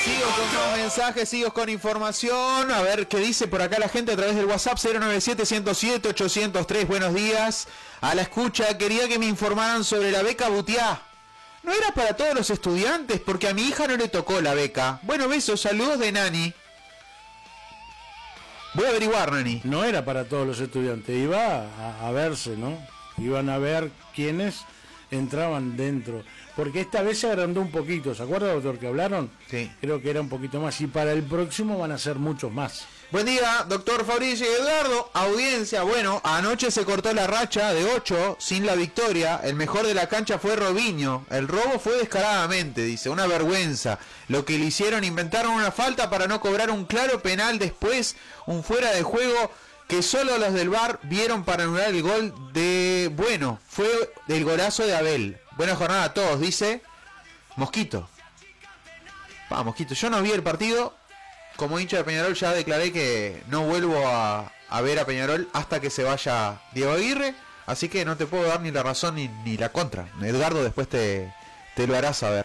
Sigo con los mensajes, sigo con información. A ver qué dice por acá la gente a través del WhatsApp 097-107-803. Buenos días. A la escucha, quería que me informaran sobre la beca Butiá. ¿No era para todos los estudiantes? Porque a mi hija no le tocó la beca. Bueno, besos, saludos de Nani. Voy a averiguar, Nani. No era para todos los estudiantes, iba a verse, ¿no? Iban a ver quiénes entraban dentro. Porque esta vez se agrandó un poquito, ¿se acuerda, doctor, que hablaron? Sí. Creo que era un poquito más, y para el próximo van a ser muchos más. Buen día, doctor Fabricio y Eduardo. Audiencia, bueno, anoche se cortó la racha de 8 sin la victoria. El mejor de la cancha fue Robinho. El robo fue descaradamente, dice, una vergüenza. Lo que le hicieron, inventaron una falta para no cobrar un claro penal después, un fuera de juego que solo los del VAR vieron para anular el gol de... Bueno, fue el golazo de Abel. Buena jornada a todos, dice Mosquito. Mosquito, yo no vi el partido. Como hincha de Peñarol ya declaré que no vuelvo a ver a Peñarol hasta que se vaya Diego Aguirre. Así que no te puedo dar ni la razón ni la contra. Edgardo después te lo hará saber.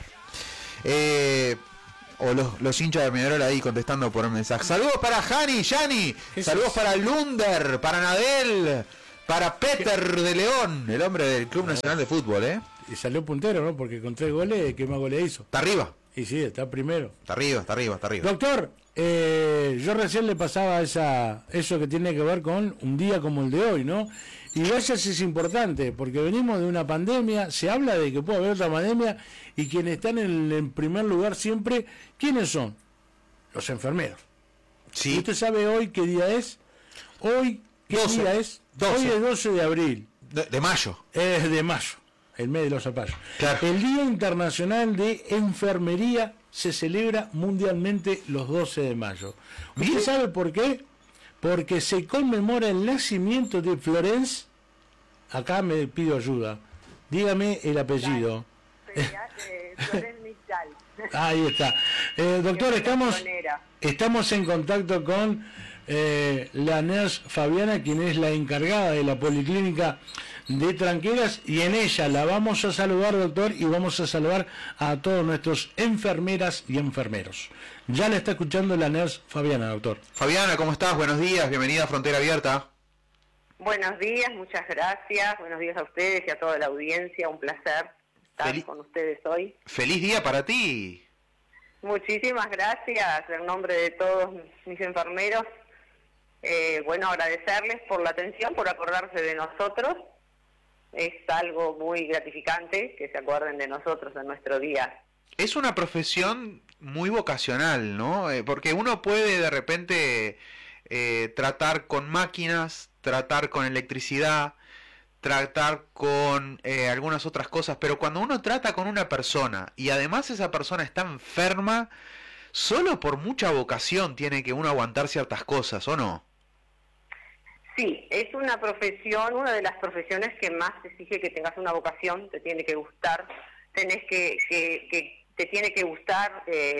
O los hinchas de Peñarol ahí contestando por un mensaje. Saludos para Yani. Saludos para Lunder, para Nadel, para Peter de León, el hombre del Club Nacional de Fútbol, Y salió puntero, ¿no? Porque con 3 goles, ¿qué más goles hizo? Está arriba. Y sí, está primero. Está arriba. Doctor, yo recién le pasaba eso que tiene que ver con un día como el de hoy, ¿no? Y vaya si es importante, porque venimos de una pandemia, se habla de que puede haber otra pandemia, y quienes están en primer lugar siempre, ¿quiénes son? Los enfermeros. Sí. ¿Y usted sabe hoy qué día es? Hoy, ¿qué 12. día es? 12. Hoy es 12 de abril. De mayo. Es de mayo, el mes de los zapallos. Claro. El Día Internacional de Enfermería se celebra mundialmente los 12 de mayo. ¿Usted ¿Mire? sabe por qué? Porque se conmemora el nacimiento de Florence. Acá me pido ayuda. Dígame el apellido. Florence Mistral. Ahí está. Doctor, estamos en contacto con la nurse Fabiana, quien es la encargada de la Policlínica de Tranqueras, y en ella la vamos a saludar, doctor, y vamos a saludar a todos nuestros enfermeras y enfermeros. Ya la está escuchando la nurse Fabiana, doctor. Fabiana, ¿cómo estás? Buenos días, bienvenida a Frontera Abierta. Buenos días, muchas gracias. Buenos días a ustedes y a toda la audiencia. Un placer estar con ustedes hoy. Feliz día para ti. Muchísimas gracias en nombre de todos mis enfermeros. Agradecerles por la atención, por acordarse de nosotros. Es algo muy gratificante que se acuerden de nosotros en nuestro día. Es una profesión muy vocacional, ¿no? Porque uno puede de repente tratar con máquinas, tratar con electricidad, tratar con algunas otras cosas, pero cuando uno trata con una persona y además esa persona está enferma, solo por mucha vocación tiene que uno aguantar ciertas cosas, ¿o no? Sí, es una profesión, una de las profesiones que más te exige que tengas una vocación, te tiene que gustar, te tiene que gustar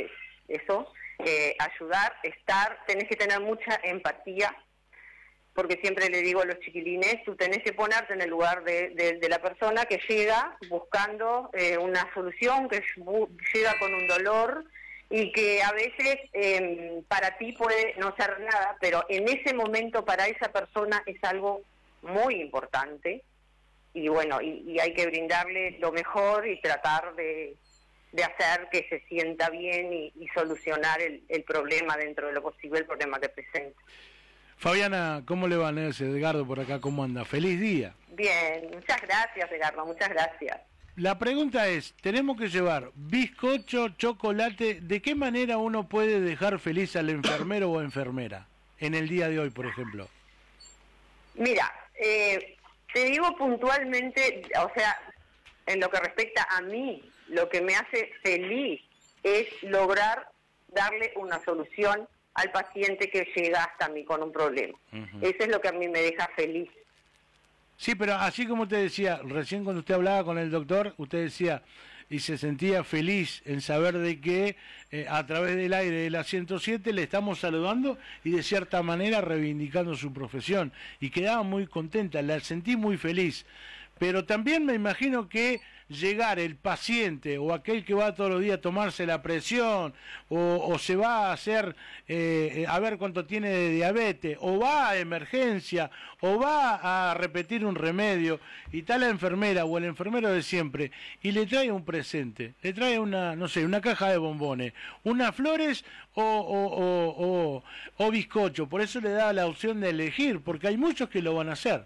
ayudar, tenés que tener mucha empatía, porque siempre le digo a los chiquilines, tú tenés que ponerte en el lugar de la persona que llega buscando una solución, que llega con un dolor, y que a veces para ti puede no ser nada, pero en ese momento para esa persona es algo muy importante, y bueno, y hay que brindarle lo mejor y tratar de hacer que se sienta bien y solucionar el problema dentro de lo posible, el problema que presenta. Fabiana, ¿cómo le va, Edgardo, por acá? ¿Cómo anda? ¡Feliz día! Bien, muchas gracias, Edgardo, muchas gracias. La pregunta es, tenemos que llevar bizcocho, chocolate, ¿de qué manera uno puede dejar feliz al enfermero o enfermera en el día de hoy, por ejemplo? Mira, te digo puntualmente, o sea, en lo que respecta a mí, lo que me hace feliz es lograr darle una solución al paciente que llega hasta mí con un problema. Eso es lo que a mí me deja feliz. Sí, pero así como te decía, recién cuando usted hablaba con el doctor, usted decía y se sentía feliz en saber de que a través del aire de la 107 le estamos saludando y de cierta manera reivindicando su profesión, y quedaba muy contenta, la sentí muy feliz. Pero también me imagino que llegar el paciente o aquel que va todos los días a tomarse la presión o se va a hacer a ver cuánto tiene de diabetes o va a emergencia o va a repetir un remedio y está la enfermera o el enfermero de siempre y le trae un presente, le trae una, no sé, una caja de bombones, unas flores o bizcocho, por eso le da la opción de elegir, porque hay muchos que lo van a hacer.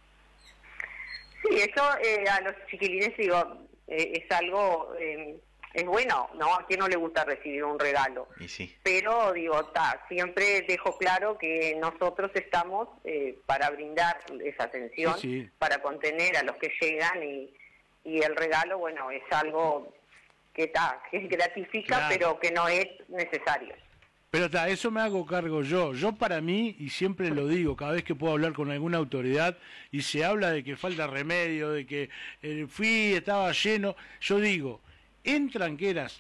Sí, eso a los chiquilines, digo, es algo, es bueno, ¿no? ¿A quién no le gusta recibir un regalo? Y sí. Pero, digo, siempre dejo claro que nosotros estamos para brindar esa atención, sí. Para contener a los que llegan y el regalo, bueno, es algo que gratifica, claro, pero que no es necesario. Pero eso me hago cargo yo. Yo para mí, y siempre lo digo, cada vez que puedo hablar con alguna autoridad y se habla de que falta remedio, de que estaba lleno, yo digo, en Tranqueras,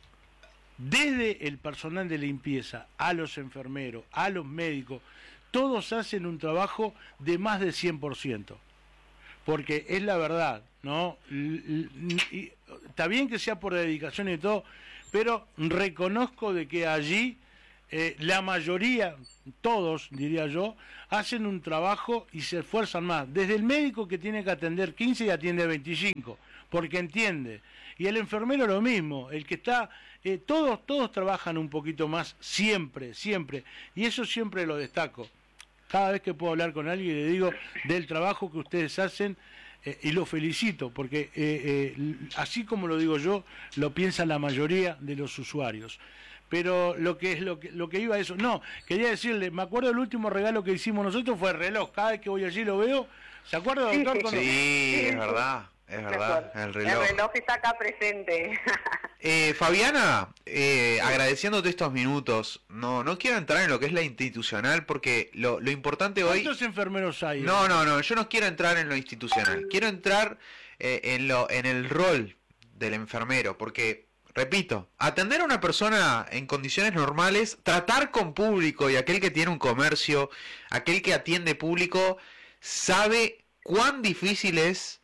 desde el personal de limpieza, a los enfermeros, a los médicos, todos hacen un trabajo de más de 100%. Porque es la verdad, ¿no? Y está bien que sea por dedicación y todo, pero reconozco de que allí la mayoría, todos diría yo, hacen un trabajo y se esfuerzan más. Desde el médico que tiene que atender 15 y atiende 25, porque entiende. Y el enfermero lo mismo, el que está, todos trabajan un poquito más, siempre, y eso siempre lo destaco. Cada vez que puedo hablar con alguien le digo del trabajo que ustedes hacen y los felicito, porque así como lo digo yo, lo piensa la mayoría de los usuarios. Pero lo que iba a eso, no, quería decirle, me acuerdo del último regalo que hicimos nosotros fue el reloj, cada vez que voy allí lo veo, ¿se acuerda, doctor? Sí, es verdad, el reloj. El reloj está acá presente. Fabiana, agradeciéndote estos minutos, no quiero entrar en lo que es la institucional porque lo importante hoy... ¿Cuántos enfermeros hay? No, yo no quiero entrar en lo institucional, quiero entrar en el rol del enfermero, porque... Repito, atender a una persona en condiciones normales, tratar con público y aquel que tiene un comercio, aquel que atiende público, sabe cuán difícil es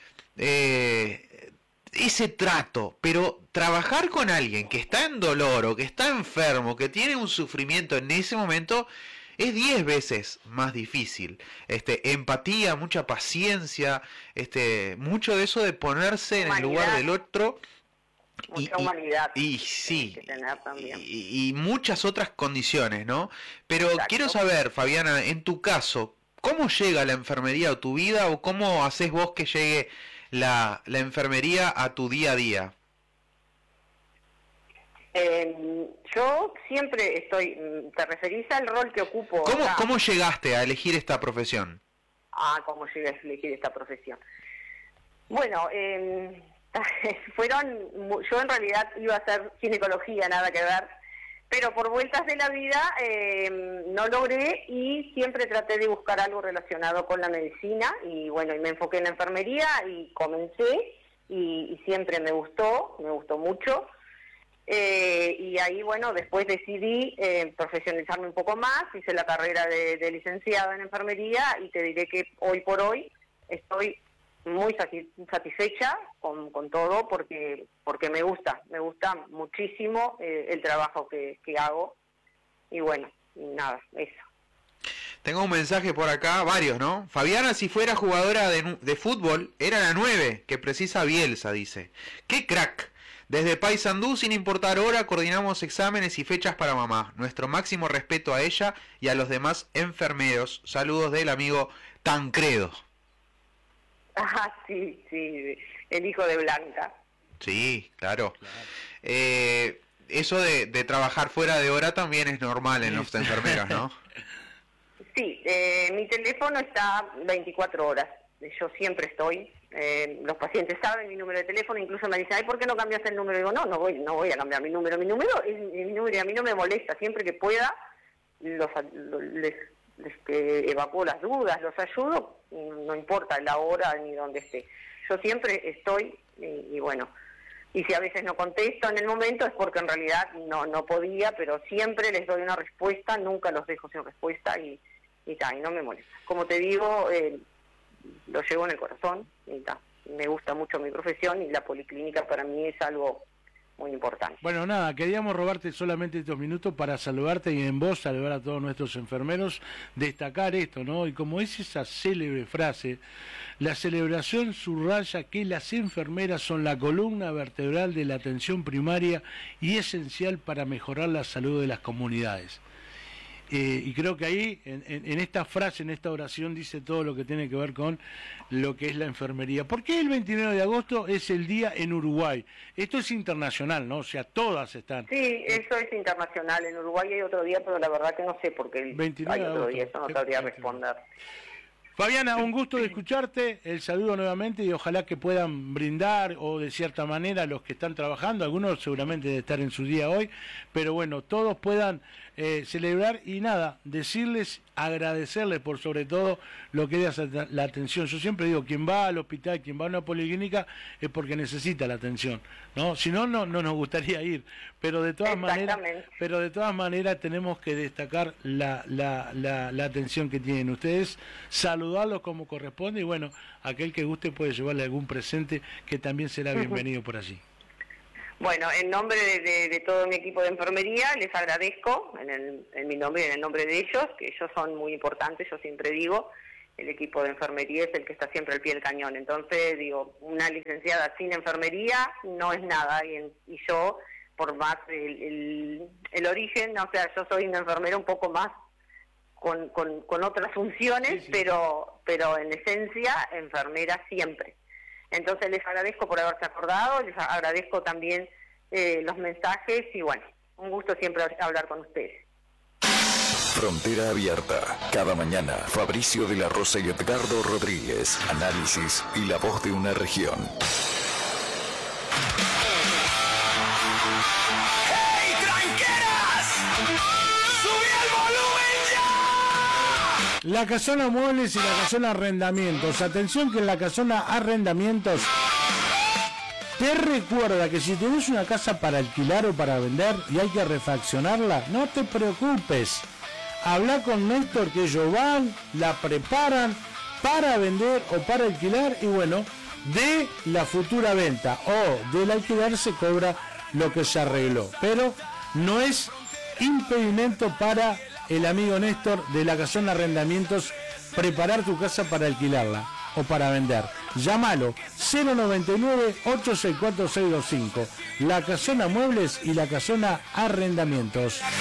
ese trato. Pero trabajar con alguien que está en dolor o que está enfermo, que tiene un sufrimiento en ese momento, es 10 veces más difícil. Empatía, mucha paciencia, mucho de eso de ponerse en el lugar del otro. Mucha humanidad y sí, que tener también. Y muchas otras condiciones, ¿no? Pero Exacto. Quiero saber, Fabiana, en tu caso, ¿cómo llega la enfermería a tu vida o cómo haces vos que llegue la enfermería a tu día a día? Yo siempre estoy... ¿Te referís al rol que ocupo? ¿Cómo llegaste a elegir esta profesión? ¿Cómo llegué a elegir esta profesión? Bueno, yo en realidad iba a hacer ginecología, nada que ver, pero por vueltas de la vida no logré y siempre traté de buscar algo relacionado con la medicina y bueno, y me enfoqué en la enfermería y comencé y siempre me gustó mucho y ahí bueno, después decidí profesionalizarme un poco más, hice la carrera de licenciada en enfermería y te diré que hoy por hoy estoy muy satisfecha con todo porque me gusta muchísimo el trabajo que hago y bueno, nada, eso. Tengo un mensaje por acá, varios, ¿no? Fabiana, si fuera jugadora de fútbol, era la 9 que precisa Bielsa, dice. ¡Qué crack! Desde Paysandú, sin importar hora, coordinamos exámenes y fechas para mamá. Nuestro máximo respeto a ella y a los demás enfermeros. Saludos del amigo Tancredo. Sí, el hijo de Blanca. Sí, claro. Eso de trabajar fuera de hora también es normal en los enfermeros, ¿no? Sí, mi teléfono está 24 horas. Yo siempre estoy. Los pacientes saben mi número de teléfono, incluso me dicen, ay, ¿por qué no cambias el número? Y digo, no voy a cambiar mi número. Mi número es mi número y a mí no me molesta. Siempre que pueda, les evacúo las dudas, los ayudo, no importa la hora ni dónde esté. Yo siempre estoy y bueno, y si a veces no contesto en el momento es porque en realidad no podía, pero siempre les doy una respuesta, nunca los dejo sin respuesta y no me molesta. Como te digo, lo llevo en el corazón y me gusta mucho mi profesión y la policlínica para mí es algo muy importante. Bueno, nada, queríamos robarte solamente estos minutos para saludarte y en voz saludar a todos nuestros enfermeros, destacar esto, ¿no? Y como es esa célebre frase, la celebración subraya que las enfermeras son la columna vertebral de la atención primaria y esencial para mejorar la salud de las comunidades. Y creo que ahí, en esta frase, en esta oración, dice todo lo que tiene que ver con lo que es la enfermería. ¿Por qué el 29 de agosto es el día en Uruguay? Esto es internacional, ¿no? O sea, todas están... Sí, eso es internacional. En Uruguay hay otro día, pero la verdad que no sé por qué hay otro día. Eso no sabría responder. Fabiana, un gusto de escucharte, el saludo nuevamente y ojalá que puedan brindar o de cierta manera los que están trabajando, algunos seguramente de estar en su día hoy, pero bueno, todos puedan celebrar y nada, decirles, agradecerles por sobre todo lo que es la atención. Yo siempre digo, quien va al hospital, quien va a una policlínica es porque necesita la atención, ¿no? Si no, no nos gustaría ir, pero de todas maneras tenemos que destacar la atención que tienen ustedes, saludarlos como corresponde y bueno, aquel que guste puede llevarle algún presente que también será bienvenido por allí. Bueno, en nombre de todo mi equipo de enfermería les agradezco, en mi nombre y en el nombre de ellos, que ellos son muy importantes, yo siempre digo, el equipo de enfermería es el que está siempre al pie del cañón. Entonces, digo, una licenciada sin enfermería no es nada, y yo, por más el origen, o sea, yo soy una enfermera un poco más con otras funciones, sí. pero en esencia, enfermera siempre. Entonces les agradezco por haberse acordado, les agradezco también los mensajes y bueno, un gusto siempre hablar con ustedes. Frontera Abierta. Cada mañana, Fabricio de la Rosa y Edgardo Rodríguez. Análisis y la voz de una región. ¡Hey, tranqueras! ¡Subí el volumen ya! La Casona Muebles y la Casona Arrendamientos. Atención que en la Casona Arrendamientos te recuerda que si tenés una casa para alquilar o para vender y hay que refaccionarla, no te preocupes. Habla con Néstor que ellos van, la preparan para vender o para alquilar y bueno, de la futura venta o del alquiler se cobra lo que se arregló. Pero no es impedimento para el amigo Néstor de la Casona Arrendamientos preparar tu casa para alquilarla o para vender. Llámalo 099-864-625. La Casona Muebles y la Casona Arrendamientos.